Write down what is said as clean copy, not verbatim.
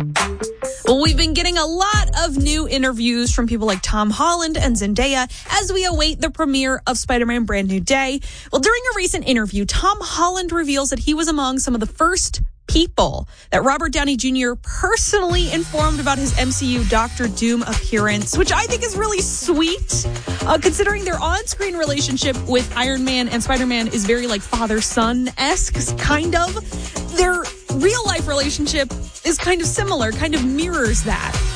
Well, we've been getting a lot of new interviews from people like Tom Holland and Zendaya as we await the premiere of Spider-Man Brand New Day. Well, during a recent interview, Tom Holland reveals that he was among some of the first people that Robert Downey Jr. personally informed about his MCU Doctor Doom appearance, which I think is really sweet, considering their on-screen relationship with Iron Man and Spider-Man is very like father-son-esque, kind of. Their real-life relationship is kind of similar, kind of mirrors that.